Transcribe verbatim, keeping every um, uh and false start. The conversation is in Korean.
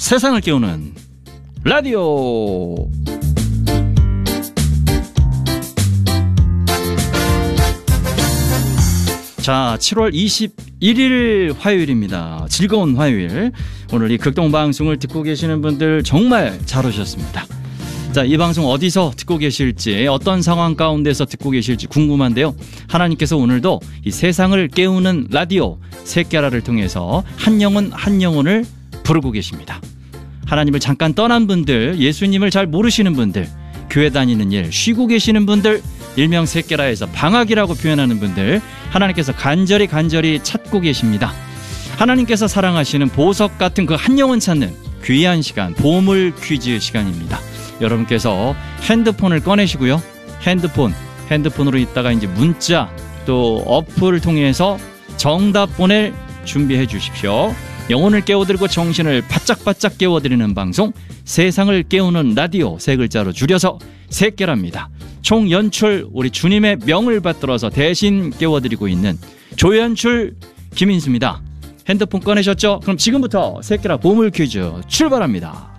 세상을 깨우는 라디오. 자, 칠월 이십일일 화요일입니다. 즐거운 화요일. 오늘 이 극동방송을 듣고 계시는 분들 정말 잘 오셨습니다. 자, 이 방송 어디서 듣고 계실지, 어떤 상황 가운데서 듣고 계실지 궁금한데요. 하나님께서 오늘도 이 세상을 깨우는 라디오 새끼라를 통해서 한 영혼 한 영혼을 부르고 계십니다. 하나님을 잠깐 떠난 분들, 예수님을 잘 모르시는 분들, 교회 다니는 일, 쉬고 계시는 분들, 일명 새끼라에서 방학이라고 표현하는 분들, 하나님께서 간절히 간절히 찾고 계십니다. 하나님께서 사랑하시는 보석 같은 그 한 영혼 찾는 귀한 시간, 보물 퀴즈 시간입니다. 여러분께서 핸드폰을 꺼내시고요. 핸드폰, 핸드폰으로 있다가 이제 문자 또 어플을 통해서 정답 보낼 준비해 주십시오. 영혼을 깨워드리고 정신을 바짝바짝 깨워드리는 방송, 세상을 깨우는 라디오, 세 글자로 줄여서 새끼랍니다. 총 연출 우리 주님의 명을 받들어서 대신 깨워드리고 있는 조연출 김인수입니다. 핸드폰 꺼내셨죠? 그럼 지금부터 새끼라 보물 퀴즈 출발합니다.